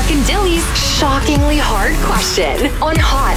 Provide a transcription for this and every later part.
Mark and Dilly's shockingly hard question on Hot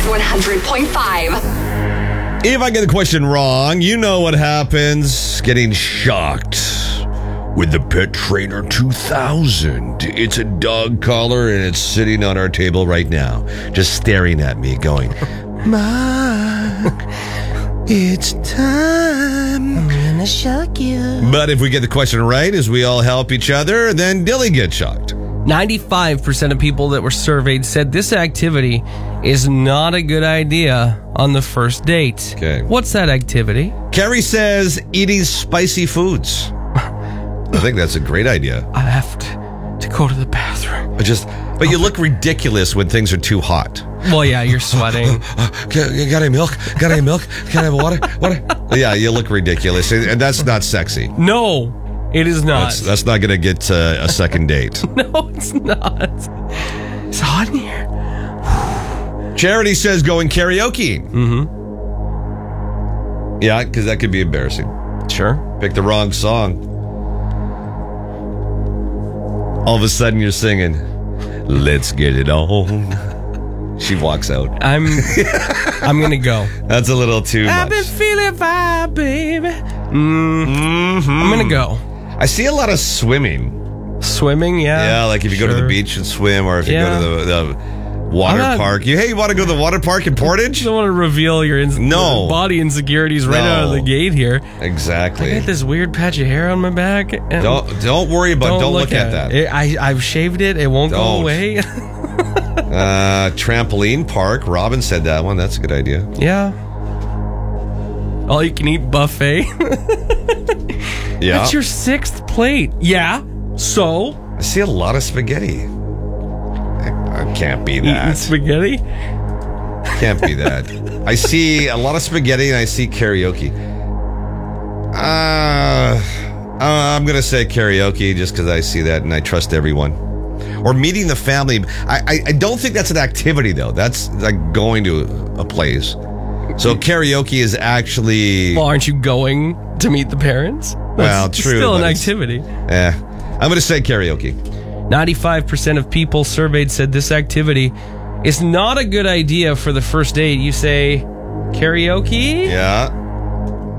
100.5. If I get the question wrong, you know what happens. Getting shocked with the Pet Trainer 2000. It's a dog collar and it's sitting on our table right now, just staring at me going, Mark, it's time. I'm gonna shock you. But if we get the question right, as we all help each other, then Dilly gets shocked. 95% of people that were surveyed said this activity is not a good idea on the first date. Okay. What's that activity? Carrie says eating spicy foods. I think that's a great idea. I have to go to the bathroom. But you look ridiculous when things are too hot. Well, yeah, you're sweating. Got any milk? Got any milk? Can I have water? Yeah, you look ridiculous, and that's not sexy. No, it is not. That's not going to get a second date. No, it's not. It's hot in here. Charity says going karaoke. Mm-hmm. Yeah, because that could be embarrassing. Sure. Pick the wrong song. All of a sudden you're singing, let's get it on. She walks out. I'm gonna go. That's a little too much. I've been feeling fine, baby. I'm gonna go. I see a lot of swimming. Swimming, yeah. Yeah, like if you go to the beach and swim, or if you go to the water park. You want to go to the water park in Portage? I don't want to reveal your body insecurities right out of the gate here. Exactly. I got this weird patch of hair on my back. And don't worry about. Don't look at that. I've shaved it. It won't go away. Trampoline park. Robin said that one. That's a good idea. Yeah. All you can eat buffet. Yeah. That's your 6th plate. Yeah. So I see a lot of spaghetti. I can't be that. Eating spaghetti? Can't be that. I see a lot of spaghetti and I see karaoke. I'm going to say karaoke just because I see that and I trust everyone. Or meeting the family. I don't think that's an activity, though. That's like going to a place. So karaoke is actually... Well, aren't you going to meet the parents? That's true. Still an activity. I'm going to say karaoke. 95% of people surveyed said this activity is not a good idea for the first date. You say karaoke? Yeah.